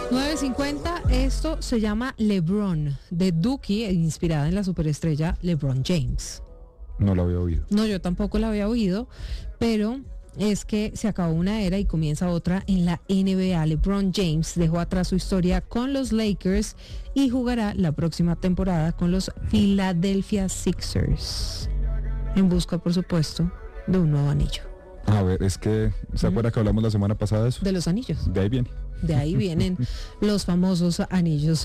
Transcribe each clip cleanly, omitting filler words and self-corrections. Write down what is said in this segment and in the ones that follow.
9:50, esto se llama LeBron, de Dookie, inspirada en la superestrella LeBron James. No lo había oído. No, yo tampoco la había oído, pero es que se acabó una era y comienza otra en la NBA. LeBron James dejó atrás su historia con los Lakers y jugará la próxima temporada con los Philadelphia Sixers, en busca, por supuesto, de un nuevo anillo. A ver, es que, ¿se acuerda que hablamos la semana pasada de eso? De los anillos. De ahí viene. De ahí vienen los famosos anillos.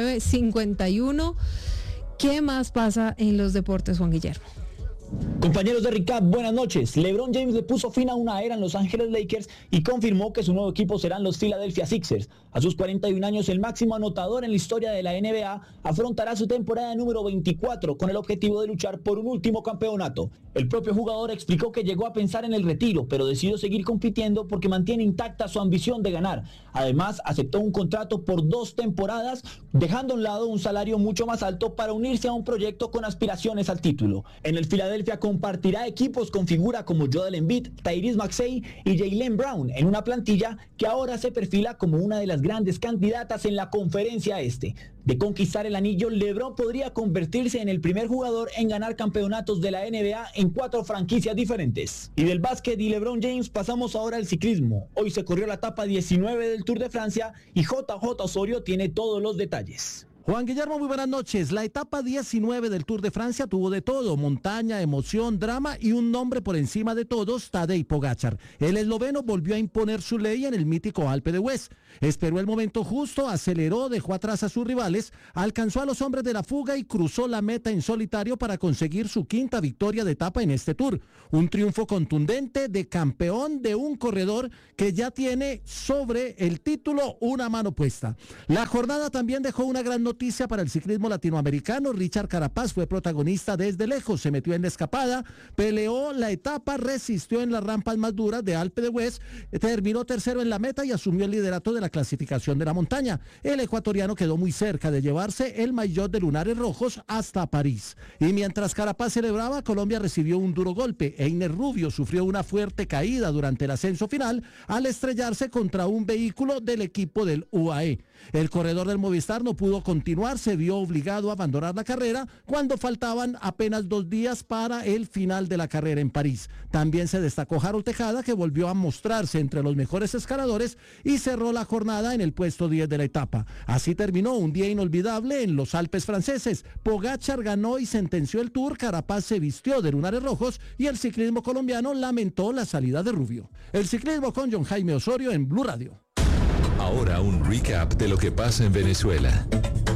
9:51. ¿Qué más pasa en los deportes, Juan Guillermo? Compañeros de Recap, buenas noches. LeBron James le puso fin a una era en Los Ángeles Lakers y confirmó que su nuevo equipo serán los Philadelphia Sixers. A sus 41 años, el máximo anotador en la historia de la NBA afrontará su temporada número 24 con el objetivo de luchar por un último campeonato. El propio jugador explicó que llegó a pensar en el retiro, pero decidió seguir compitiendo porque mantiene intacta su ambición de ganar. Además, aceptó un contrato por 2 temporadas, dejando a un lado un salario mucho más alto para unirse a un proyecto con aspiraciones al título. En el Philadelphia compartirá equipos con figuras como Joel Embiid, Tyrese Maxey y Jaylen Brown en una plantilla que ahora se perfila como una de las grandes candidatas en la conferencia este. De conquistar el anillo, LeBron podría convertirse en el primer jugador en ganar campeonatos de la NBA en 4 franquicias diferentes. Y del básquet y LeBron James pasamos ahora al ciclismo. Hoy se corrió la etapa 19 del Tour de Francia y JJ Osorio tiene todos los detalles. Juan Guillermo, muy buenas noches. La etapa 19 del Tour de Francia tuvo de todo: montaña, emoción, drama y un nombre por encima de todos: Tadej Pogačar. El esloveno volvió a imponer su ley en el mítico Alpe d'Huez. Esperó el momento justo, aceleró, dejó atrás a sus rivales, alcanzó a los hombres de la fuga y cruzó la meta en solitario para conseguir su 5ª victoria de etapa en este Tour. Un triunfo contundente de campeón de un corredor que ya tiene sobre el título una mano puesta. La jornada también dejó una gran noticia para el ciclismo latinoamericano. Richard Carapaz fue protagonista desde lejos, se metió en la escapada, peleó la etapa, resistió en las rampas más duras de Alpe d'Huez, terminó tercero en la meta y asumió el liderato de la clasificación de la montaña. El ecuatoriano quedó muy cerca de llevarse el maillot de lunares rojos hasta París. Y mientras Carapaz celebraba, Colombia recibió un duro golpe. Einer Rubio sufrió una fuerte caída durante el ascenso final al estrellarse contra un vehículo del equipo del UAE. El corredor del Movistar no pudo continuar, se vio obligado a abandonar la carrera cuando faltaban apenas 2 días para el final de la carrera en París. También se destacó Harold Tejada, que volvió a mostrarse entre los mejores escaladores y cerró la jornada en el puesto 10 de la etapa. Así terminó un día inolvidable en los Alpes franceses. Pogačar ganó y sentenció el Tour, Carapaz se vistió de lunares rojos y el ciclismo colombiano lamentó la salida de Rubio. El ciclismo con John Jaime Osorio en Blue Radio. Ahora un recap de lo que pasa en Venezuela.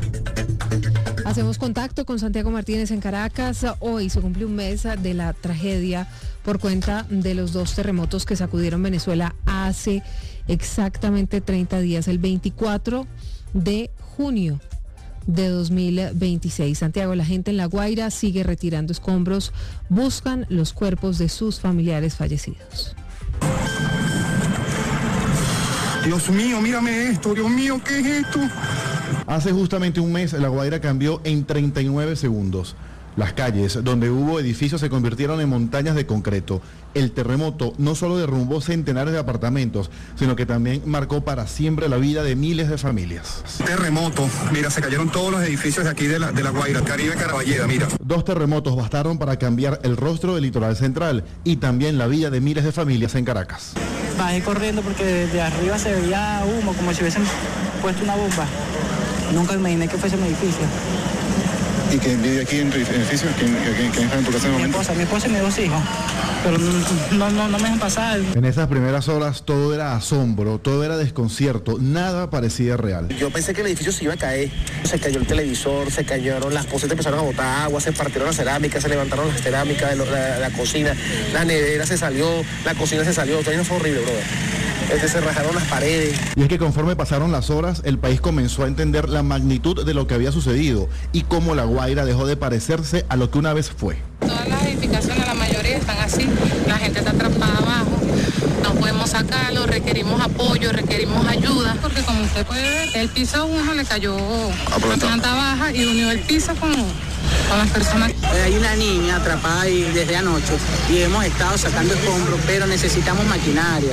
Hacemos contacto con Santiago Martínez en Caracas. Hoy se cumple un mes de la tragedia por cuenta de los 2 terremotos que sacudieron Venezuela hace exactamente 30 días, el 24 de junio de 2026. Santiago, la gente en La Guaira sigue retirando escombros, buscan los cuerpos de sus familiares fallecidos. Dios mío, mírame esto, Dios mío, ¿qué es esto? Hace justamente un mes La Guaira cambió en 39 segundos. Las calles donde hubo edificios se convirtieron en montañas de concreto. El terremoto no solo derrumbó centenares de apartamentos, sino que también marcó para siempre la vida de miles de familias. Terremoto, mira, se cayeron todos los edificios de aquí de la Guaira, Caribe Caraballeda, mira. 2 terremotos bastaron para cambiar el rostro del litoral central y también la vida de miles de familias en Caracas. Bajé corriendo porque desde arriba se veía humo, como si hubiesen puesto una bomba. Nunca imaginé que fuese un edificio. ¿Y quién vive aquí en el edificio? ¿Quién está en tu casa en el momento? Mi esposa y mis 2 hijos. Pero no me dejan pasar. En esas primeras horas todo era asombro, todo era desconcierto, nada parecía real. Yo pensé que el edificio se iba a caer. Se cayó el televisor, se cayeron las cosas, empezaron a botar agua, se partieron las cerámicas, se levantaron las cerámicas de la cocina, la nevera se salió, la cocina se salió. Todo fue horrible, brother. Se rajaron las paredes. Y es que conforme pasaron las horas, el país comenzó a entender la magnitud de lo que había sucedido y cómo La Guaira dejó de parecerse a lo que una vez fue. Todas las edificaciones, la mayoría están así, la gente está atrapada abajo, no podemos sacarlo, requerimos apoyo, requerimos ayuda, porque como usted puede ver, el piso a uno le cayó la planta baja y unió el piso con las personas. Hay una niña atrapada ahí desde anoche y hemos estado sacando escombros, pero necesitamos maquinaria.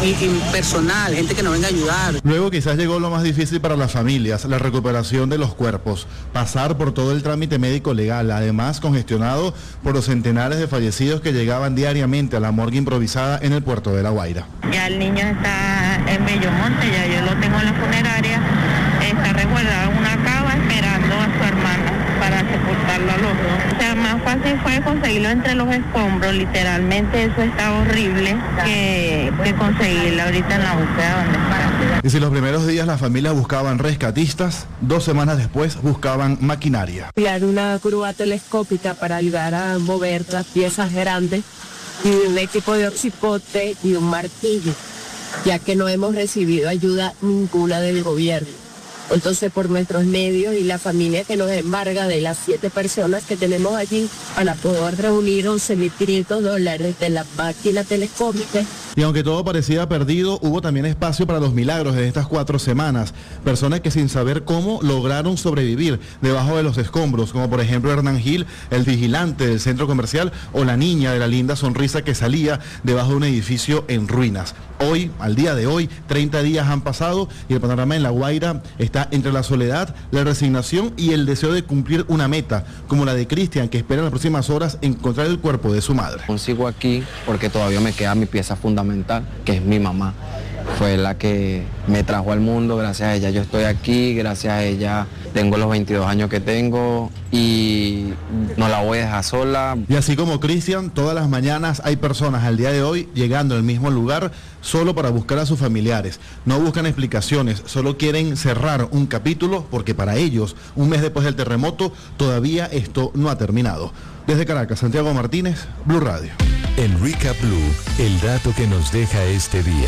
impersonal, gente que no venga a ayudar. Luego quizás llegó lo más difícil para las familias, la recuperación de los cuerpos, pasar por todo el trámite médico legal, además congestionado por los centenares de fallecidos que llegaban diariamente a la morgue improvisada en el puerto de La Guaira. Ya el niño está en Bellomonte, ya yo lo tengo en la funeraria, está resguardado en una cava esperando a su hermana para sepultarlo a los dos. O sea, más fácil fue conseguirlo entre los escombros, literalmente eso está horrible, que conseguirlo ahorita en la búsqueda donde está. Y si los primeros días las familias buscaban rescatistas, 2 semanas después buscaban maquinaria. Enviar una grúa telescópica para ayudar a mover las piezas grandes y un equipo de oxipote y un martillo, ya que no hemos recibido ayuda ninguna del gobierno. Entonces, por nuestros medios y la familia que nos embarga de las 7 personas que tenemos allí, para poder reunir $11.500 de la máquina telescópica. Y aunque todo parecía perdido, hubo también espacio para los milagros de estas 4 semanas. Personas que sin saber cómo lograron sobrevivir debajo de los escombros, como por ejemplo Hernán Gil, el vigilante del centro comercial, o la niña de la linda sonrisa que salía debajo de un edificio en ruinas. Hoy, al día de hoy, 30 días han pasado y el panorama en La Guaira está entre la soledad, la resignación y el deseo de cumplir una meta, como la de Cristian, que espera en las próximas horas encontrar el cuerpo de su madre. Sigo aquí porque todavía me queda mi pieza fundamental, que es mi mamá. Fue la que me trajo al mundo, gracias a ella yo estoy aquí, gracias a ella tengo los 22 años que tengo y no la voy a dejar sola. Y así como Cristian, todas las mañanas hay personas al día de hoy llegando al mismo lugar solo para buscar a sus familiares. No buscan explicaciones, solo quieren cerrar un capítulo porque para ellos, un mes después del terremoto, todavía esto no ha terminado. Desde Caracas, Santiago Martínez, Blue Radio. En Recap Blue, el dato que nos deja este día.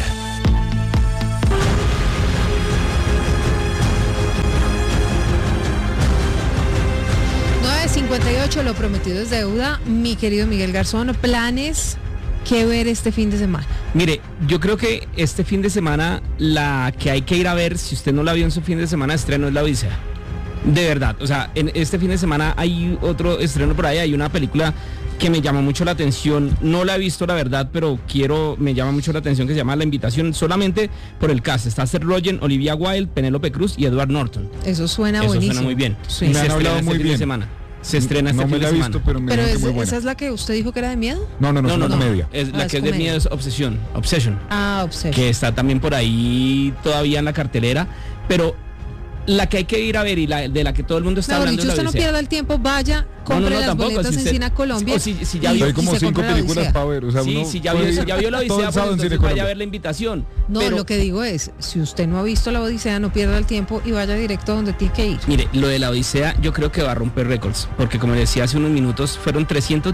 Lo prometido es deuda. Mi querido Miguel Garzón, planes que ver este fin de semana. Mire, yo creo que este fin de semana la que hay que ir a ver, si usted no la vio en su fin de semana de estreno, es La Odisea. De verdad, o sea, en este fin de semana hay otro estreno por ahí, hay una película que me llama mucho la atención, no la he visto la verdad, pero me llama mucho la atención, que se llama La Invitación, solamente por el cast. Está Seth Rogen, Olivia Wilde, Penélope Cruz y Edward Norton. Eso suena buenísimo. Eso suena muy bien. Sí. Me han hablado muy bien. Se estrena este fin de semana. No me la he visto, pero me dijeron que muy buena. ¿Esa es la que usted dijo que era de miedo? No, es una comedia. La que es de miedo es Obsession. Obsession. Que está también por ahí todavía en la cartelera, pero la que hay que ir a ver y de la que todo el mundo está hablando. Si usted no pierda el tiempo, vaya, compre las boletas en Cine Colombia. Si ya vio, hay como 5 películas para ver. O sea, si ya vio La Odisea, pues entonces vaya a ver La Invitación. No, pero lo que digo es, si usted no ha visto La Odisea, no pierda el tiempo y vaya directo a donde tiene que ir. Mire, lo de La Odisea yo creo que va a romper récords, porque como decía hace unos minutos, fueron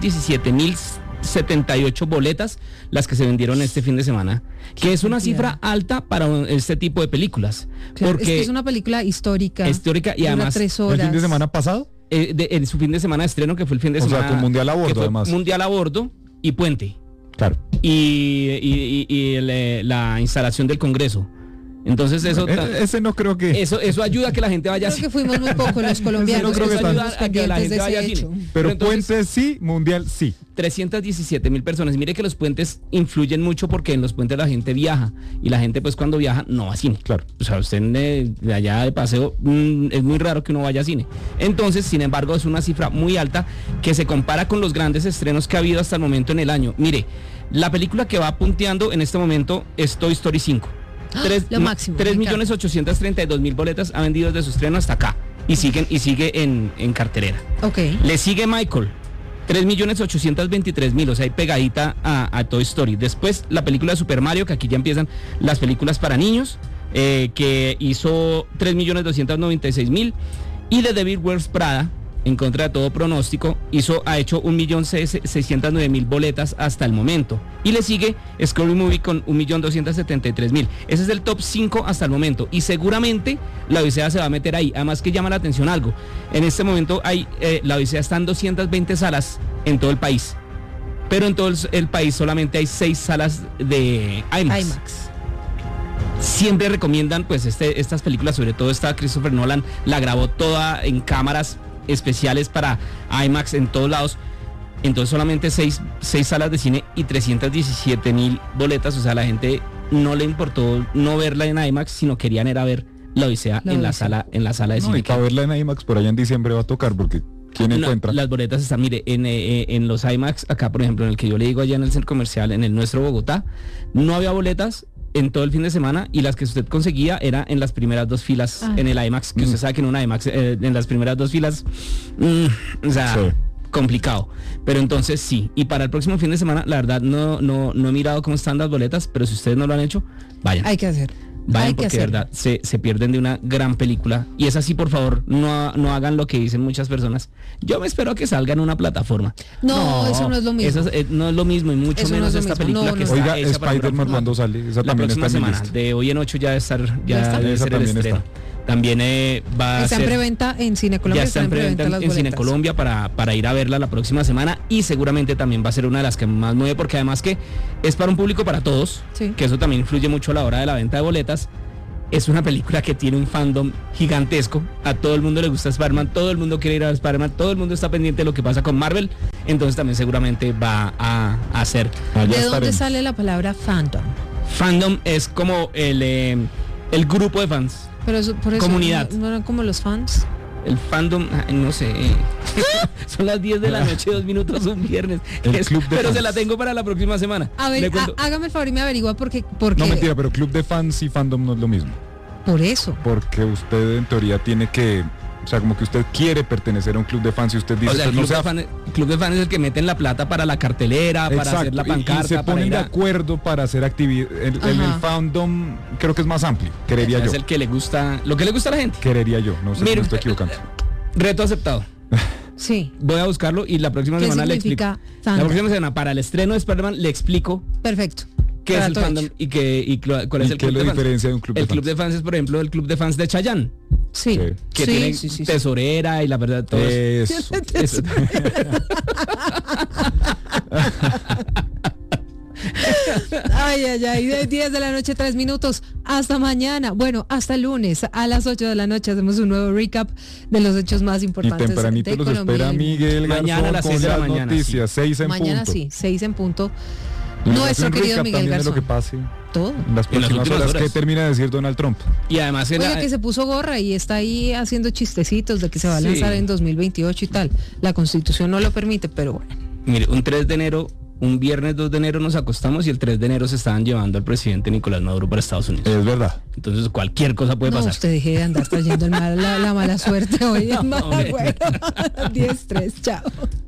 317.078 boletas las que se vendieron este fin de semana, que es una cifra alta para este tipo de películas. Claro, porque es una película histórica y además 3 horas. ¿El fin de semana pasado? En su fin de semana de estreno, que fue el fin de semana. O sea, con Mundial a bordo, además. Mundial a bordo y puente. Claro. Y la instalación del Congreso. Entonces eso ese no creo que eso ayuda a que la gente vaya a cine. Creo que fuimos muy pocos los colombianos. Eso ayuda a que la gente vaya a cine. Pero entonces, puentes sí, mundial sí. 317.000 personas. Mire que los puentes influyen mucho porque en los puentes la gente viaja y la gente pues cuando viaja no va a cine. Claro. O sea, usted de allá de paseo es muy raro que uno vaya a cine. Entonces, sin embargo, es una cifra muy alta que se compara con los grandes estrenos que ha habido hasta el momento en el año. Mire, la película que va punteando en este momento es Toy Story 5. Lo máximo. 3.832.000 boletas ha vendido desde su estreno hasta acá y sigue en cartelera. Okay. Le sigue Michael, 3.823.000, o sea, hay pegadita a Toy Story. Después la película de Super Mario, que aquí ya empiezan las películas para niños, que hizo 3.296.000, y The Devil Wears Prada, en contra de todo pronóstico, ha hecho 1.609.000 boletas hasta el momento. Y le sigue Scary Movie con 1.273.000. Ese es el top 5 hasta el momento. Y seguramente La Odisea se va a meter ahí. Además que llama la atención algo. En este momento La Odisea está en 220 salas en todo el país. Pero en todo el país solamente hay 6 salas de IMAX. Siempre recomiendan pues estas películas, sobre todo esta Christopher Nolan, la grabó toda en cámaras especiales para IMAX en todos lados. Entonces solamente 6 salas de cine y 317.000 boletas, o sea, la gente no le importó no verla en IMAX, sino querían era ver La Odisea en la sala de cine. Y para verla en IMAX por allá en diciembre va a tocar, porque ¿quién encuentra? Las boletas están, mire, en los IMAX, acá por ejemplo, en el que yo le digo allá en el centro comercial, en el nuestro Bogotá, no había boletas en todo el fin de semana, y las que usted conseguía era en las primeras 2 filas en el IMAX, que usted sabe que en una IMAX, en las primeras 2 filas, o sea, sí, complicado. Pero entonces sí, y para el próximo fin de semana, la verdad no he mirado cómo están las boletas, pero si ustedes no lo han hecho, vayan. Hay que hacer. Vayan, porque de verdad se pierden de una gran película. Y es así, por favor, no hagan lo que dicen muchas personas. Yo me espero que salga en una plataforma. No, eso no es lo mismo. Eso no es lo mismo, y mucho eso menos no es esta mismo. película que está Oiga, hecha para Spider-Man, ¿cuándo sale? Esa la próxima semana. De hoy en 8 ya debe estar, ya debe ser el estreno. También va a está ser, en preventa en Cine Colombia. Ya está en preventa en Cine Colombia para ir a verla la próxima semana, y seguramente también va a ser una de las que más mueve, porque además que es para un público para todos, sí, que eso también influye mucho a la hora de la venta de boletas. Es una película que tiene un fandom gigantesco. A todo el mundo le gusta Spider-Man, todo el mundo quiere ir a Spider-Man, todo el mundo está pendiente de lo que pasa con Marvel. Entonces también seguramente va a hacer. ¿De dónde sale la palabra fandom? Fandom es como el grupo de fans. Pero eso, por eso, comunidad. ¿No eran como los fans? El fandom, no sé. Son las 10 de la noche, 2 minutos, un viernes. Pero fans. Se la tengo para la próxima semana. A ver, hágame el favor y me averigua porque... No, mentira, pero club de fans y fandom no es lo mismo. Por eso. Porque usted en teoría tiene que... O sea, como que usted quiere pertenecer a un club de fans y usted dice... O sea, club de fans es el que meten la plata para la cartelera, exacto, para hacer la pancarta. Y se ponen de acuerdo para hacer actividad. El fandom creo que es más amplio, creería yo. Es el que le gusta, lo que le gusta a la gente. Creería yo, no sé si me estoy equivocando. Reto aceptado. Sí. Voy a buscarlo y la próxima semana le explico. La próxima semana, para el estreno de Spider-Man, le explico. Perfecto. ¿Qué es el fandom y cuál es el club de fans? Diferencia de un club de fans? El club de fans es, por ejemplo, el club de fans de Chayanne. Sí. Que tiene tesorera y la verdad todo eso. Ay, de 10 de la noche, 3 minutos. Hasta mañana. Bueno, hasta el lunes a las 8 de la noche hacemos un nuevo recap de los hechos más importantes. Y tempranito los espera Miguel mañana Garzón a las 6 de la mañana. Noticias, 6 en mañana punto. Sí, 6 en punto. Nuestro querido Miguel Garzón. De lo que pase. Todo. En las próximas horas. ¿Qué termina de decir Donald Trump? Y además que se puso gorra y está ahí haciendo chistecitos de que se va a lanzar en 2028 y tal. La Constitución no lo permite, pero bueno. Mire, un 3 de enero, un viernes 2 de enero nos acostamos y el 3 de enero se estaban llevando al presidente Nicolás Maduro para Estados Unidos. Es verdad. Entonces cualquier cosa puede pasar. Usted deje de andar trayendo la mala suerte hoy. Bueno, 10-3, chao.